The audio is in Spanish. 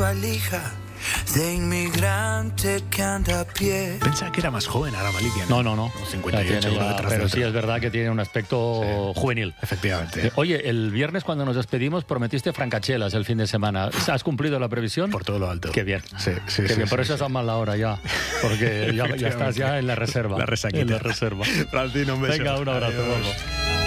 valija de inmigrante que anda a pie. Pensaba que era más joven ahora Malikia. No. 58 pero sí es verdad que tiene un aspecto juvenil. Efectivamente. Oye, el viernes cuando nos despedimos prometiste francachelas el fin de semana. ¿Has cumplido la previsión? Por todo lo alto. Qué bien. Sí. Qué bien. Por eso es a mala hora ya. Porque ya estás ya en la reserva. La resaquita. En la reserva. Francino, un beso. Venga, un abrazo. Adiós.